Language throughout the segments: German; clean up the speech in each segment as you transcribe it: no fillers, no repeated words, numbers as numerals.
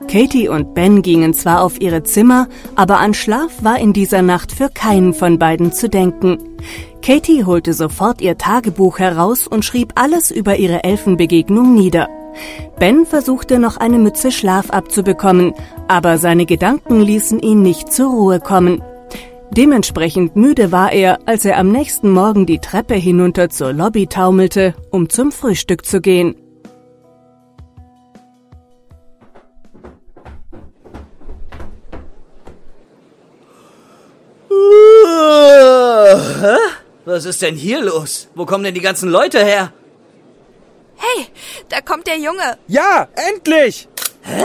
Katie und Ben gingen zwar auf ihre Zimmer, aber an Schlaf war in dieser Nacht für keinen von beiden zu denken. Katie holte sofort ihr Tagebuch heraus und schrieb alles über ihre Elfenbegegnung nieder. Ben versuchte noch eine Mütze Schlaf abzubekommen, aber seine Gedanken ließen ihn nicht zur Ruhe kommen. Dementsprechend müde war er, als er am nächsten Morgen die Treppe hinunter zur Lobby taumelte, um zum Frühstück zu gehen. Was ist denn hier los? Wo kommen denn die ganzen Leute her? Hey, da kommt der Junge. Ja, endlich! Hä?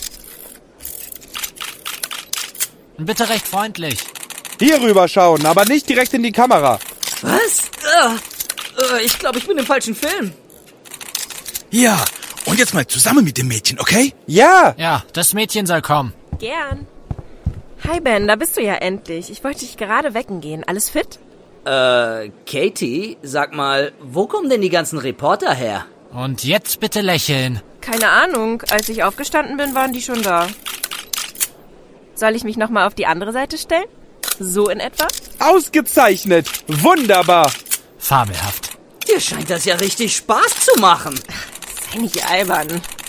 Bitte recht freundlich. Hier rüber schauen, aber nicht direkt in die Kamera. Was? Ich glaube, ich bin im falschen Film. Ja, und jetzt mal zusammen mit dem Mädchen, okay? Ja! Ja, das Mädchen soll kommen. Gern. Hi Ben, da bist du ja endlich. Ich wollte dich gerade wecken gehen. Alles fit? Katie, sag mal, wo kommen denn die ganzen Reporter her? Und jetzt bitte lächeln. Keine Ahnung. Als ich aufgestanden bin, waren die schon da. Soll ich mich nochmal auf die andere Seite stellen? So in etwa? Ausgezeichnet! Wunderbar! Fabelhaft. Dir scheint das ja richtig Spaß zu machen. Sei nicht albern.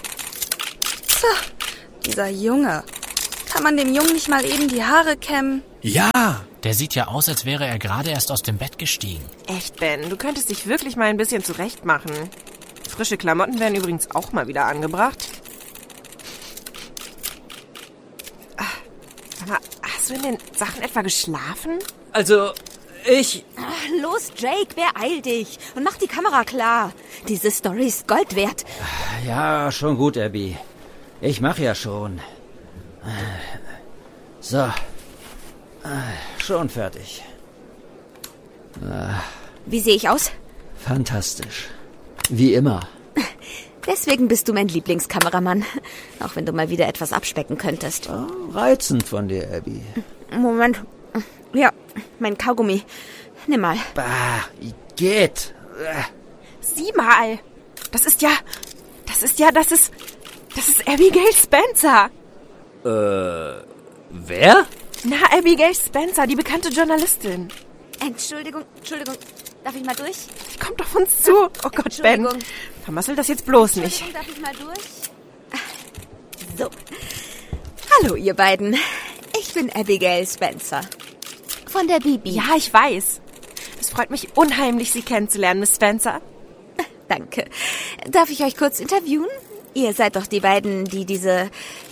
Dieser Junge. Kann man dem Jungen nicht mal eben die Haare kämmen? Ja. Der sieht ja aus, als wäre er gerade erst aus dem Bett gestiegen. Echt, Ben, du könntest dich wirklich mal ein bisschen zurecht machen. Frische Klamotten werden übrigens auch mal wieder angebracht. Sag mal, hast du in den Sachen etwa geschlafen? Also, ich... Los, Jake, beeil dich und mach die Kamera klar. Diese Story ist Gold wert. Ja, schon gut, Abby. Ich mach ja schon. So. Schon fertig. Wie sehe ich aus? Fantastisch. Wie immer. Deswegen bist du mein Lieblingskameramann. Auch wenn du mal wieder etwas abspecken könntest. Oh, reizend von dir, Abby. Moment. Ja, mein Kaugummi. Nimm mal. Bah, geht. Sieh mal. Das ist Abigail Spencer. Wer? Na, Abigail Spencer, die bekannte Journalistin. Entschuldigung. Darf ich mal durch? Die kommt auf uns zu. Oh Gott, Ben. Vermassel das jetzt bloß nicht. Darf ich mal durch? So. Hallo, ihr beiden. Ich bin Abigail Spencer. Von der Bibi. Ja, ich weiß. Es freut mich unheimlich, Sie kennenzulernen, Miss Spencer. Danke. Darf ich euch kurz interviewen? Ihr seid doch die beiden, die diese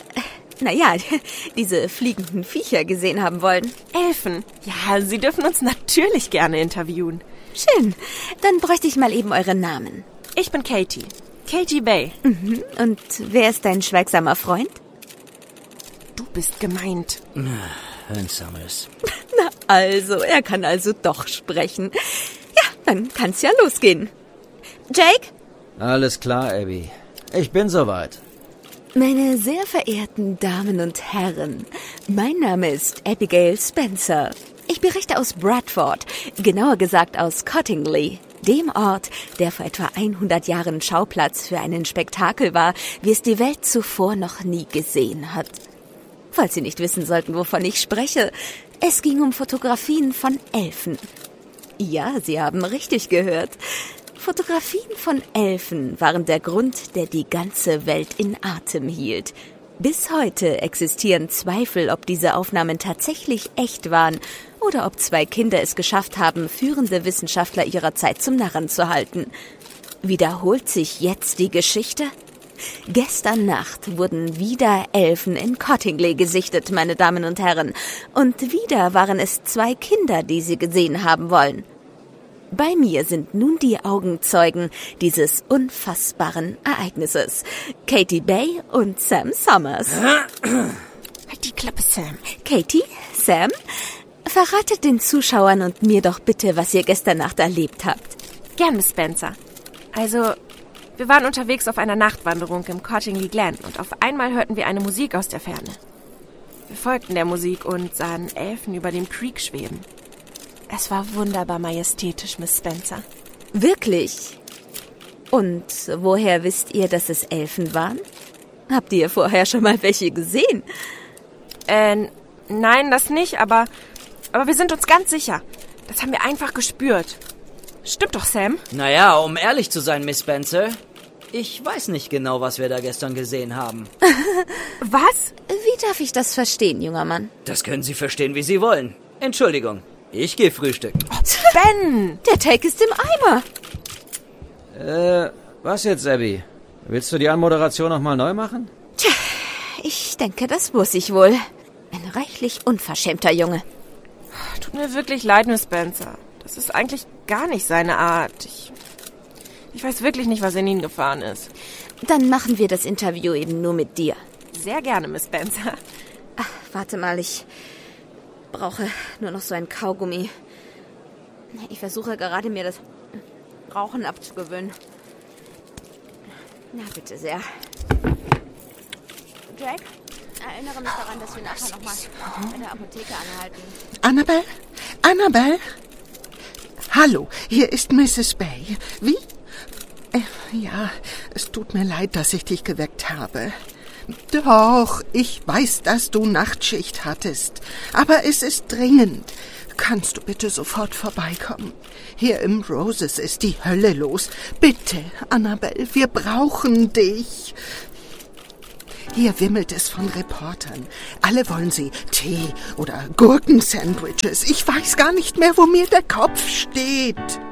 fliegenden Viecher gesehen haben wollen. Elfen. Ja, Sie dürfen uns natürlich gerne interviewen. Schön. Dann bräuchte ich mal eben eure Namen. Ich bin Katie. Katie Bay. Mhm. Und wer ist dein schweigsamer Freund? Du bist gemeint. Ben Summers. Na also, er kann also doch sprechen. Ja, dann kann's ja losgehen. Jake? Alles klar, Abby. Ich bin soweit. Meine sehr verehrten Damen und Herren, mein Name ist Abigail Spencer. Ich berichte aus Bradford, genauer gesagt aus Cottingley, dem Ort, der vor etwa 100 Jahren Schauplatz für einen Spektakel war, wie es die Welt zuvor noch nie gesehen hat. Falls Sie nicht wissen sollten, wovon ich spreche, es ging um Fotografien von Elfen. Ja, Sie haben richtig gehört. Fotografien von Elfen waren der Grund, der die ganze Welt in Atem hielt. Bis heute existieren Zweifel, ob diese Aufnahmen tatsächlich echt waren oder ob zwei Kinder es geschafft haben, führende Wissenschaftler ihrer Zeit zum Narren zu halten. Wiederholt sich jetzt die Geschichte? Gestern Nacht wurden wieder Elfen in Cottingley gesichtet, meine Damen und Herren. Und wieder waren es zwei Kinder, die sie gesehen haben wollen. Bei mir sind nun die Augenzeugen dieses unfassbaren Ereignisses. Katie Bay und Sam Summers. Halt die Klappe, Sam. Katie, Sam, verratet den Zuschauern und mir doch bitte, was ihr gestern Nacht erlebt habt. Gern, Miss Spencer. Also, wir waren unterwegs auf einer Nachtwanderung im Cottingley Glen und auf einmal hörten wir eine Musik aus der Ferne. Wir folgten der Musik und sahen Elfen über dem Creek schweben. Es war wunderbar majestätisch, Miss Spencer. Wirklich? Und woher wisst ihr, dass es Elfen waren? Habt ihr vorher schon mal welche gesehen? Nein, das nicht, aber wir sind uns ganz sicher. Das haben wir einfach gespürt. Stimmt doch, Sam? Naja, um ehrlich zu sein, Miss Spencer, ich weiß nicht genau, was wir da gestern gesehen haben. Was? Wie darf ich das verstehen, junger Mann? Das können Sie verstehen, wie Sie wollen. Entschuldigung, ich gehe frühstücken. Ben! Der Take ist im Eimer. Was jetzt, Abby? Willst du die Anmoderation nochmal neu machen? Tja, ich denke, das muss ich wohl. Ein reichlich unverschämter Junge. Tut mir wirklich leid, Miss Spencer. Das ist eigentlich gar nicht seine Art. Ich weiß wirklich nicht, was in ihn gefahren ist. Dann machen wir das Interview eben nur mit dir. Sehr gerne, Miss Spencer. Ach, warte mal, ich brauche nur noch so ein Kaugummi. Ich versuche gerade, mir das Rauchen abzugewöhnen. Na, bitte sehr. Jack, erinnere mich daran, dass wir nachher nochmal in der Apotheke anhalten. Annabelle? Hallo, hier ist Mrs. Bay. Wie? Ja, es tut mir leid, dass ich dich geweckt habe. Doch, ich weiß, dass du Nachtschicht hattest. Aber es ist dringend. Kannst du bitte sofort vorbeikommen? Hier im Roses ist die Hölle los. Bitte, Annabelle, wir brauchen dich. Hier wimmelt es von Reportern. Alle wollen sie Tee oder Gurkensandwiches. Ich weiß gar nicht mehr, wo mir der Kopf steht.